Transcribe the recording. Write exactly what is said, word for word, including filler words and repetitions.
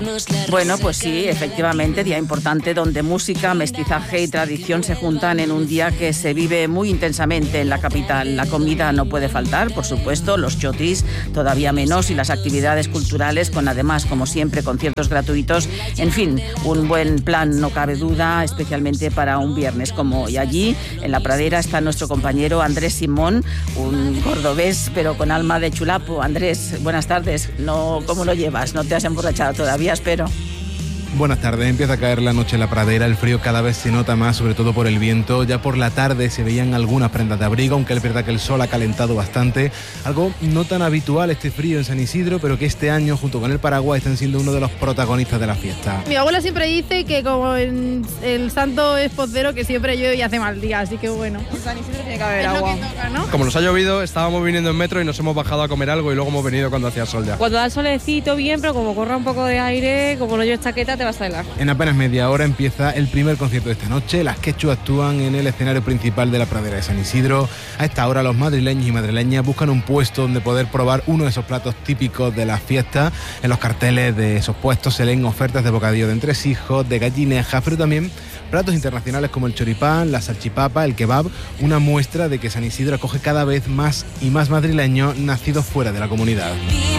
Bueno, pues sí, efectivamente, día importante donde música, mestizaje y tradición se juntan en un día que se vive muy intensamente en la capital. La comida no puede faltar, por supuesto, los chotis todavía menos y las actividades culturales con además, como siempre, conciertos gratuitos. En fin, un buen plan, no cabe duda, especialmente para un viernes como hoy. Allí, en la pradera, está nuestro compañero Andrés Simón, un cordobés, pero con alma de chulapo. Andrés, buenas tardes. No, ¿cómo lo llevas? ¿No te has emborrachado todavía? Espero. Buenas tardes, empieza a caer la noche en la pradera, el frío cada vez se nota más, sobre todo por el viento. Ya por la tarde se veían algunas prendas de abrigo, aunque es verdad que el sol ha calentado bastante. Algo no tan habitual este frío en San Isidro, pero que este año, junto con el Paraguay, están siendo uno de los protagonistas de la fiesta. Mi abuela siempre dice que como en el santo es postero, que siempre llueve y hace mal día, así que bueno. En San Isidro tiene que haber agua. Toca, ¿no? Como nos ha llovido, estábamos viniendo en metro y nos hemos bajado a comer algo y luego hemos venido cuando hacía sol ya. Cuando da el solecito bien, pero como corra un poco de aire, como no lleves chaqueta, te vas a helar. En apenas media hora empieza el primer concierto de esta noche. Las Quechu actúan en el escenario principal de la pradera de San Isidro. A esta hora los madrileños y madrileñas buscan un puesto donde poder probar uno de esos platos típicos de la fiesta. En los carteles de esos puestos se leen ofertas de bocadillo de entresijos, de gallinejas, pero también platos internacionales como el choripán, la salchipapa, el kebab, una muestra de que San Isidro acoge cada vez más y más madrileños nacidos fuera de la comunidad.